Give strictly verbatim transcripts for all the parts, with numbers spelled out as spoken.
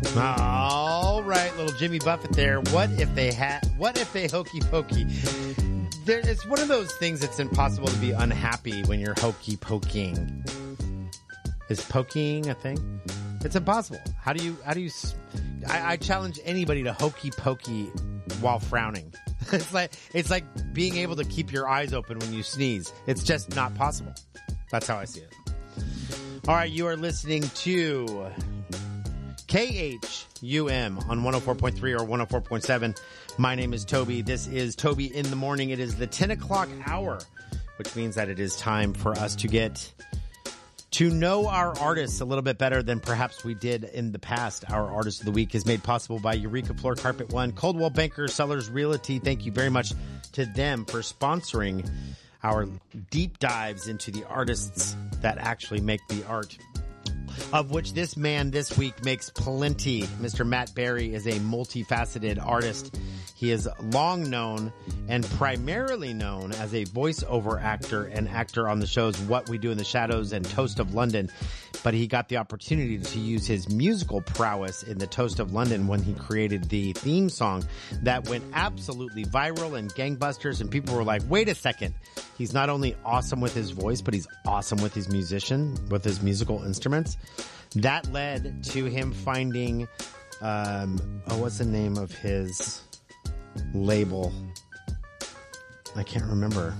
All right, little Jimmy Buffett there. What if they had, what if they hokey pokey? There, it's one of those things that's impossible to be unhappy when you're hokey poking. Is poking a thing? It's impossible. How do you, how do you, I, I challenge anybody to hokey pokey while frowning. It's like, it's like being able to keep your eyes open when you sneeze. It's just not possible. That's how I see it. All right, you are listening to K H U M on one oh four point three or one oh four point seven. My name is Toby. This is Toby in the Morning. It is the ten o'clock hour, which means that it is time for us to get to know our artists a little bit better than perhaps we did in the past. Our Artist of the Week is made possible by Eureka Floor Carpet One, Coldwell Banker Sellers Realty. Thank you very much to them for sponsoring our deep dives into the artists that actually make the art, of which this man this week makes plenty. Mister Matt Berry is a multifaceted artist. He is long known and primarily known as a voiceover actor and actor on the shows What We Do in the Shadows and Toast of London. But he got the opportunity to use his musical prowess in the Toast of London when he created the theme song that went absolutely viral and gangbusters. And people were like, wait a second. He's not only awesome with his voice, but he's awesome with his musician, with his musical instruments. That led to him finding, um, oh, what's the name of his label? I can't remember.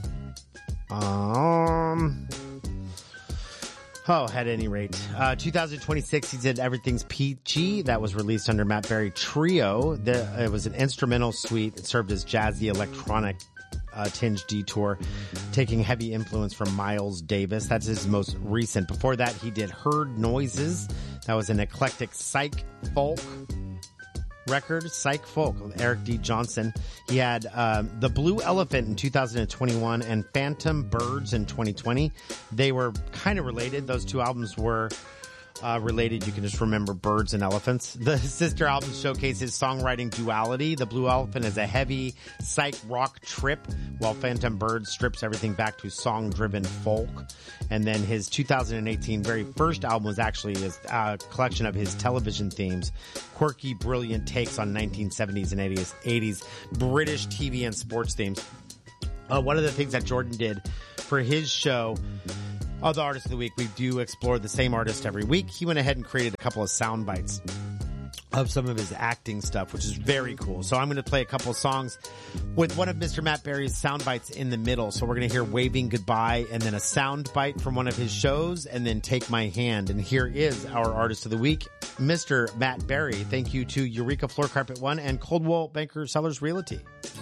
Um, oh, at any rate, uh, two thousand twenty-six, he did Everything's Peachy. That was released under Matt Berry Trio. The, it was an instrumental suite. It served as jazzy electronic Uh, tinge detour, taking heavy influence from Miles Davis. That's his most recent. Before that, he did Heard Noises. That was an eclectic psych folk record, psych folk with Eric D. Johnson. He had um, The Blue Elephant in two thousand twenty-one and Phantom Birds in twenty twenty. They were kind of related. Those two albums were Uh, related. You can just remember birds and elephants. The sister album showcases songwriting duality. The Blue Elephant is a heavy psych rock trip, while Phantom Birds strips everything back to song-driven folk. And then his two thousand eighteen very first album was actually a uh, collection of his television themes, quirky, brilliant takes on nineteen seventies and eighties British T V and sports themes. Uh, one of the things that Jordan did for his show, Oh, the Artist of the Week, we do explore the same artist every week. He went ahead and created a couple of sound bites of some of his acting stuff, which is very cool. So I'm going to play a couple of songs with one of Mister Matt Berry's sound bites in the middle. So we're going to hear Waving Goodbye and then a sound bite from one of his shows and then Take My Hand. And here is our Artist of the Week, Mister Matt Berry. Thank you to Eureka Floor Carpet One and Coldwell Banker Sellers Realty.